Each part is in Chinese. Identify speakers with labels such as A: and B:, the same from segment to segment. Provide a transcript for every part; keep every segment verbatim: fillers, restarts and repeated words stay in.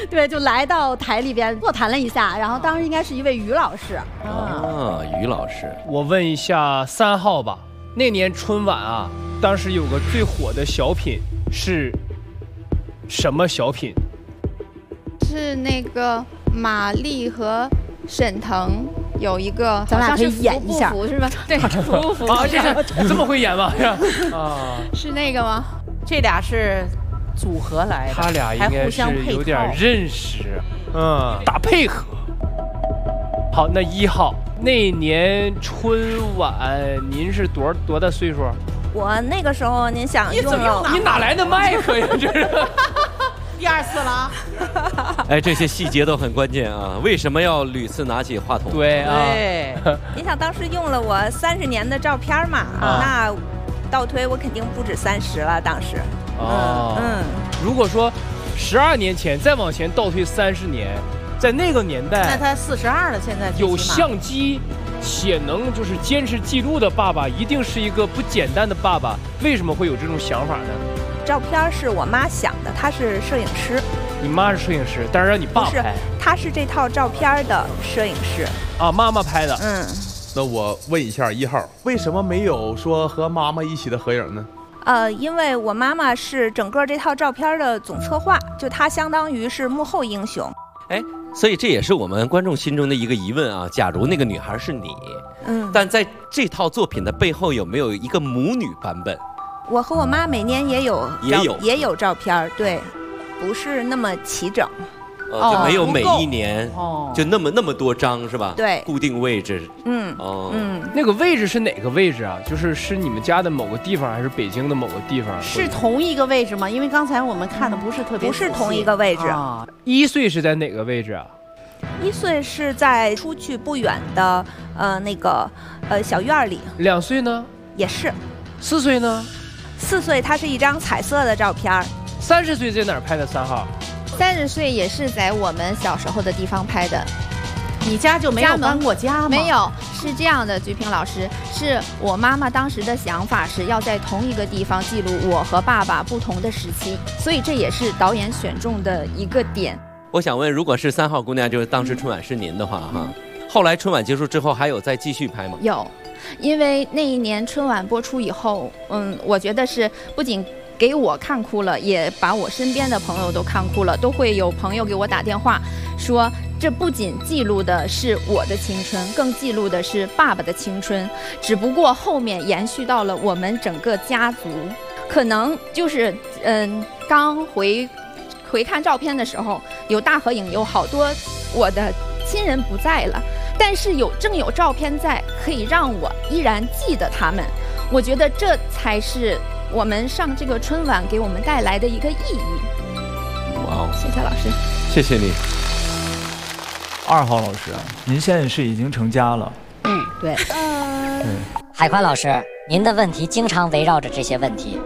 A: 对，就来到台里边座谈了一下，然后当时应该是一位于老师。
B: 啊，于老师，
C: 我问一下三号吧，那年春晚啊，当时有个最火的小品是什么小品？
D: 是那个马丽和沈腾有一个，
A: 咱俩可以演一下，
D: 是吧？对，服不服？
C: 啊，这是这么会演吗？啊，
D: 是那个吗？
E: 这俩是组合来的，
C: 他俩应该是有点认识，嗯，打配合。好，那一号那年春晚，您是多多大岁数？
F: 我那个时候，您想用了，
C: 你哪来的麦克呀？这是
E: 第二次了。
B: 哎，这些细节都很关键啊！为什么要屡次拿起话筒？
C: 对啊，
E: 对。
F: 您想当时用了我三十年的照片嘛？啊、那倒推我肯定不止三十了，当时。
C: 哦，
F: 嗯嗯。
C: 如果说十二年前再往前倒推三十年，在那个年代，
E: 那他四十二了，现在
C: 有相机且能就是坚持记录的爸爸，一定是一个不简单的爸爸。为什么会有这种想法呢？
F: 照片是我妈想的，她是摄影师。
C: 你妈是摄影师，但是让你爸拍。
F: 她是这套照片的摄影师。
C: 啊，妈妈拍的。
F: 嗯。
G: 那我问一下一号，为什么没有说和妈妈一起的合影呢？
F: 呃，因为我妈妈是整个这套照片的总策划，就她相当于是幕后英雄。
B: 哎，所以这也是我们观众心中的一个疑问啊。假如那个女孩是你，
F: 嗯，
B: 但在这套作品的背后有没有一个母女版本？
F: 我和我妈每年也有
B: 也有
F: 也有照片，对，不是那么齐整。
B: 哦，就没有每一年哦，就那么那么多张是吧？
F: 对，
B: 固定位置。
F: 嗯，
B: 哦，
F: 嗯，
C: 那个位置是哪个位置啊？就是是你们家的某个地方，还是北京的某个地方？
E: 是同一个位置吗？因为刚才我们看的不是特别，
F: 不是同一个位置。
C: 啊，一岁是在哪个位置啊？
F: 一岁是在出去不远的呃那个呃小院里。
C: 两岁呢？
F: 也是。
C: 四岁呢？
F: 四岁，它是一张彩色的照片。
C: 三十岁在哪儿拍的？三号。
D: 三十岁也是在我们小时候的地方拍的。
E: 你家就没有搬过家吗？
D: 没有，是这样的，菊萍老师，是我妈妈当时的想法是要在同一个地方记录我和爸爸不同的时期，所以这也是导演选中的一个点。
B: 我想问，如果是三号姑娘，就是当时春晚是您的话哈，后来春晚结束之后还有再继续拍吗？
D: 有，因为那一年春晚播出以后，嗯，我觉得是不仅给我看哭了，也把我身边的朋友都看哭了，都会有朋友给我打电话说，这不仅记录的是我的青春，更记录的是爸爸的青春，只不过后面延续到了我们整个家族。可能就是嗯，刚回回看照片的时候，有大合影，有好多我的亲人不在了，但是有正有照片在，可以让我依然记得他们。我觉得这才是我们上这个春晚给我们带来的一个意义。
B: 哇，
D: 谢谢老师，
B: 谢谢你。
H: 二号老师，您现在是已经成家了？
A: 嗯，对。
I: 呃，海宽老师，您的问题经常围绕着这些问题。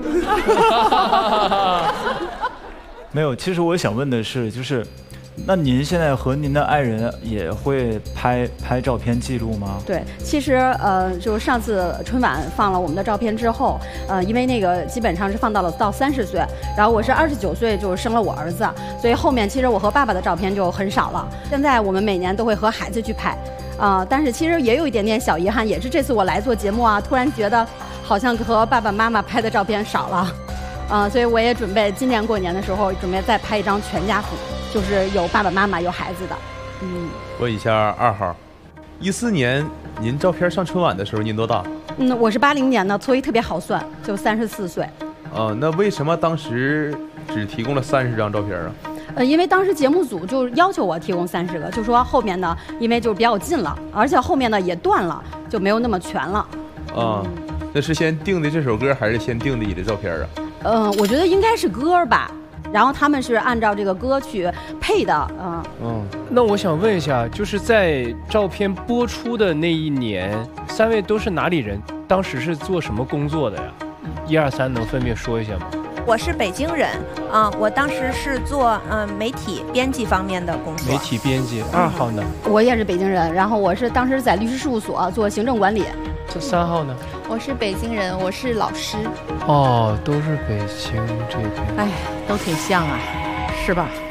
H: 没有，其实我想问的是，就是那您现在和您的爱人也会拍拍照片记录吗？
A: 对，其实呃，就是上次春晚放了我们的照片之后，呃，因为那个基本上是放到了到三十岁，然后我是二十九岁就生了我儿子，所以后面其实我和爸爸的照片就很少了。现在我们每年都会和孩子去拍，啊、呃，但是其实也有一点点小遗憾，也是这次我来做节目啊，突然觉得好像和爸爸妈妈拍的照片少了，啊、呃，所以我也准备今年过年的时候准备再拍一张全家福。就是有爸爸妈妈有孩子的。
G: 嗯，问一下二号，一四年您照片上春晚的时候您多大？
A: 嗯，我是八零年的，所以特别好算，就三十四岁。
G: 啊，那为什么当时只提供了三十张照片啊？
A: 呃，因为当时节目组就要求我提供三十个，就说后面呢，因为就是比较近了，而且后面呢也断了，就没有那么全了。
G: 啊，那是先定的这首歌，还是先定的你的照片啊？
A: 嗯、呃，我觉得应该是歌吧。然后他们是按照这个歌去配的，嗯。
C: 嗯，那我想问一下，就是在照片播出的那一年，三位都是哪里人？当时是做什么工作的呀？一二三，能分别说一下吗？
F: 我是北京人，啊、呃，我当时是做嗯、呃、媒体编辑方面的工作。
C: 媒体编辑。二号呢？
A: 我也是北京人，然后我是当时在律师事务所做行政管理。
C: 这三号呢？
D: 我是北京人，我是老师。
C: 哦，都是北京这边。
E: 哎，都挺像啊，是吧？